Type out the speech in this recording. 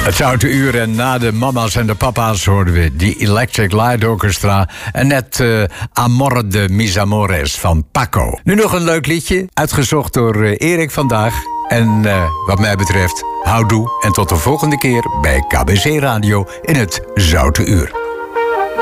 Het Zoute Uur en na de mama's en de papa's hoorden we die Electric Light Orchestra en net Amor de Mis Amores van Paco. Nu nog een leuk liedje, uitgezocht door Erik vandaag. En wat mij betreft, houdoe en tot de volgende keer bij KBC Radio in het Zoute Uur.